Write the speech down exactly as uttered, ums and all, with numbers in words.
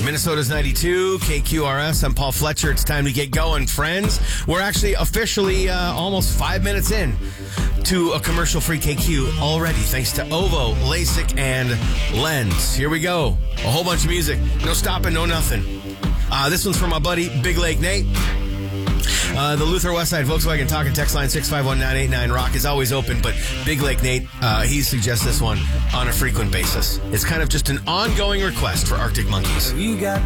Minnesota's ninety-two, K Q R S. I'm Paul Fletcher. It's time to get going, friends. We're actually officially uh, almost five minutes in to a commercial-free K Q already, thanks to Ovo, LASIK, and Lens. Here we go. A whole bunch of music. No stopping, no nothing. Uh, this one's from my buddy, Big Lake Nate. Uh, the Luther Westside Volkswagen Talk and Text line six five one nine eight nine Rock is always open, but Big Lake Nate, uh, he suggests this one on a frequent basis. It's kind of just an ongoing request for Arctic Monkeys. You got